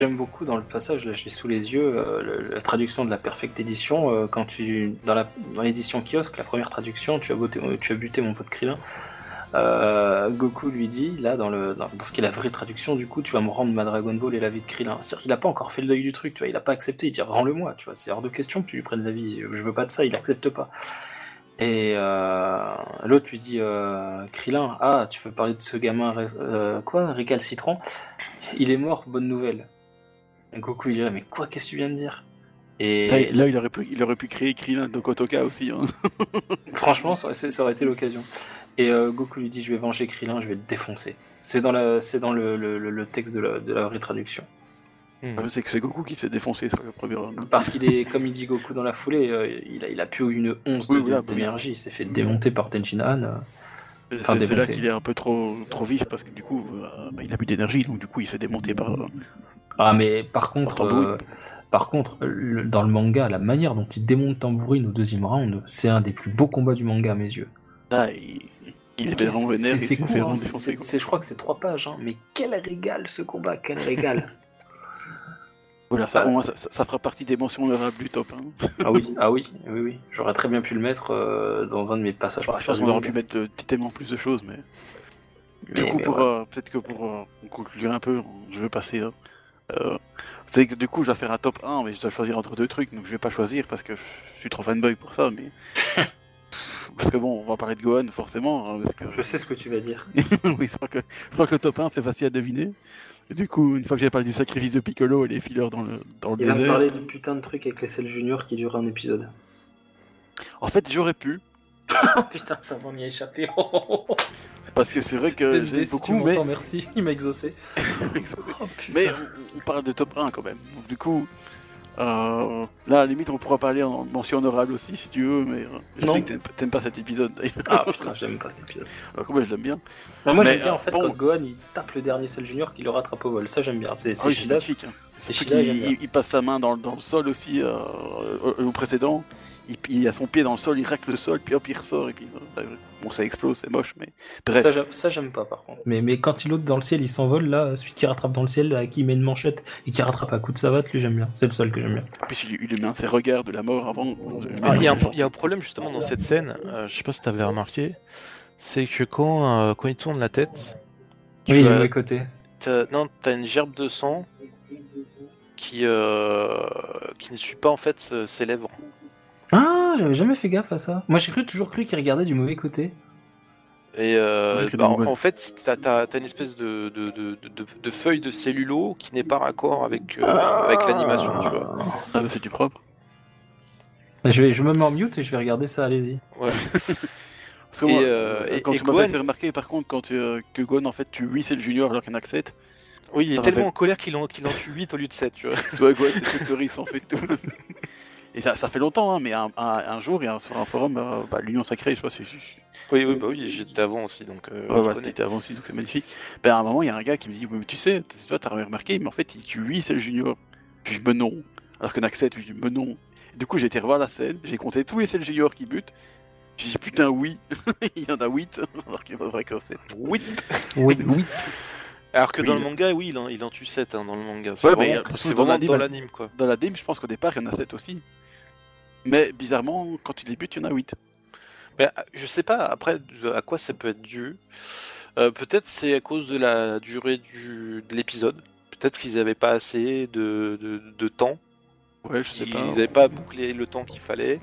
J'aime beaucoup dans le passage, là je l'ai sous les yeux, la traduction de la Perfect Edition, quand dans l'édition kiosque, la première traduction, tu as buté mon pote Krillin. Goku lui dit, là dans ce qui est la vraie traduction, du coup tu vas me rendre ma Dragon Ball et la vie de Krillin. C'est-à-dire qu'il a pas encore fait le deuil du truc, tu vois, il a pas accepté, il dit rends-le-moi, tu vois, c'est hors de question que tu lui prennes la vie, je veux pas de ça, il accepte pas. Et l'autre lui dit Krillin, ah tu veux parler de ce gamin récalcitrant, il est mort, bonne nouvelle. Et Goku il est là, mais quoi, qu'est-ce que tu viens de dire? Et Là, il aurait pu créer Krillin de Kotoka aussi. Hein. franchement, ça aurait été l'occasion. Et Goku lui dit, je vais venger Krillin, je vais le défoncer. C'est dans le texte de la vraie traduction. C'est que c'est Goku qui s'est défoncé sur le premier round. Parce qu'il est, comme il dit Goku dans la foulée, il a plus une once d'énergie, il s'est fait démonter par Tenshin Han. C'est là qu'il est un peu trop vif parce que du coup, il a plus d'énergie, donc du coup, il se fait démonter par. Ah, mais par contre, dans le manga, la manière dont il démonte Tambourine au deuxième round, c'est un des plus beaux combats du manga à mes yeux. Là, il est vraiment vénère. C'est cool, hein, je crois que c'est 3 pages, hein, mais quel régal ce combat, quel régal. Voilà, ça fera partie des mentions honorables du top. Hein. Ah oui. J'aurais très bien pu le mettre dans un de mes passages. Je pense qu'on aurait pu mettre tellement plus de choses, mais... Du coup, peut-être que pour conclure un peu, je veux passer... c'est que du coup, je dois faire un top 1, mais je dois choisir entre 2 trucs, donc je vais pas choisir parce que je suis trop fanboy pour ça, mais... Parce que bon, on va parler de Gohan, forcément. Hein, parce que... Je sais ce que tu vas dire. Oui, je crois que le top 1, c'est facile à deviner. Et du coup, une fois que j'ai parlé du sacrifice de Piccolo et les fillers dans le Il désert... va me parler du putain de truc avec les Cell Junior qui dure un épisode. En fait, j'aurais pu. Putain, ça m'en y a échappé. Parce que c'est vrai que j'aime beaucoup, mais... Merci, il m'a exaucé. Mais on parle de top 1 quand même. Donc du coup, là, à la limite, on pourra parler en mention honorable aussi, si tu veux, mais je sais que t'aimes pas cet épisode. Ah putain, j'aime pas cet épisode. Alors que moi, je l'aime bien. Bah, moi, j'aime bien en fait quand Gohan il tape le dernier Cell Junior qui le rattrape au vol. Ça, j'aime bien. C'est Shida. Magnifique. Hein. C'est Shida. Il passe sa main dans le sol aussi au précédent. Il a son pied dans le sol, il racle le sol, puis hop, il ressort, et puis bon, ça explose, c'est moche, mais bref. Ça j'aime pas par contre. Mais quand il ôte dans le ciel, il s'envole, là, celui qui rattrape dans le ciel, là, qui met une manchette et qui rattrape à coup de savate, lui j'aime bien. C'est le seul que j'aime bien. En plus, il lui met un ses regards de la mort avant. Il y a un problème justement dans cette scène, je sais pas si t'avais remarqué, c'est que quand il tourne la tête. Oui, il est mauvais côté. T'as une gerbe de sang qui ne suit pas en fait ses lèvres. Ah, j'avais jamais fait gaffe à ça. Moi j'ai toujours cru qu'il regardait du mauvais côté. Et en fait, t'as une espèce de feuille de cellulo qui n'est pas raccord avec l'animation, tu vois. Ah bah c'est du propre. Je me mets en mute et je vais regarder ça, allez-y. Ouais. Parce que quand tu m'as fait remarquer par contre que Gohan en fait tue 8 c'est le junior alors qu'il y en a que 7. Oui, il est tellement en colère qu'il en tue 8 au lieu de 7, tu vois. Ouais, Gohan c'est tout il s'en fait tout. Et ça fait longtemps, hein, mais un jour, il y a sur un forum, l'Union Sacrée, je sais pas si... Oui, j'étais avant aussi, donc... t'étais avant aussi, donc c'est magnifique. À un moment, il y a un gars qui me dit, mais tu sais, toi, t'as remarqué, mais en fait, il tue 8 c'est le junior. Puis je dis, mais non. Alors qu'on a que 7, je dis, mais non. Et du coup, j'ai été revoir la scène, j'ai compté tous les c'est le junior qui butent. J'ai dit, putain, oui, il y en a 8, alors qu'il faudrait que c'est 8. Oui. Alors que dans le manga, oui, il en tue 7 dans le manga. C'est vraiment dans l'anime, quoi. Dans l'anime, je pense qu'au départ, il y en a 7 aussi. Mais bizarrement, quand il débute, il y en a 8. Mais je sais pas, après, à quoi ça peut être dû. Peut-être c'est à cause de la durée de l'épisode. Peut-être qu'ils n'avaient pas assez de temps. Ouais, je sais pas. Ils n'avaient pas bouclé le temps qu'il fallait.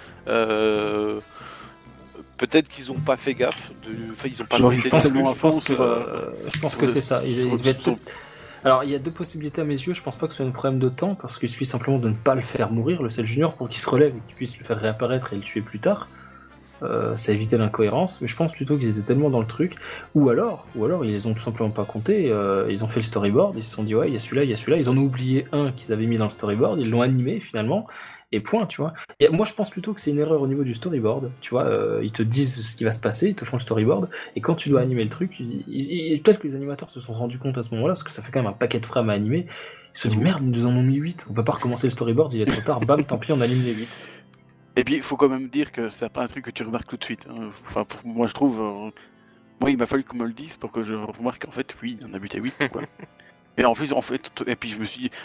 Peut-être qu'ils n'ont pas fait gaffe. Ils ont pas je pense que c'est ça. Alors, il y a 2 possibilités à mes yeux. Je pense pas que ce soit un problème de temps, parce qu'il suffit simplement de ne pas le faire mourir, le Cell Junior, pour qu'il se relève et que tu puisses le faire réapparaître et le tuer plus tard. Ça évitait l'incohérence, mais je pense plutôt qu'ils étaient tellement dans le truc. Ou alors ils les ont tout simplement pas comptés. Ils ont fait le storyboard, ils se sont dit, ouais, il y a celui-là. Ils en ont oublié un qu'ils avaient mis dans le storyboard, ils l'ont animé finalement. Et point, tu vois. Et moi, je pense plutôt que c'est une erreur au niveau du storyboard. Tu vois, ils te disent ce qui va se passer, ils te font le storyboard, et quand tu dois animer le truc, peut-être que les animateurs se sont rendus compte à ce moment-là, parce que ça fait quand même un paquet de frames à animer. Ils se sont dit, merde, ils nous en ont mis 8, on peut pas recommencer le storyboard, il est trop tard, bam, tant pis, on anime les 8. Et puis, il faut quand même dire que c'est pas un truc que tu remarques tout de suite. Hein. Enfin, moi, je trouve... Moi, il m'a fallu qu'on me le dise pour que je remarque qu'en fait, oui, on a buté 8, quoi. Et en plus, et puis je me suis dit,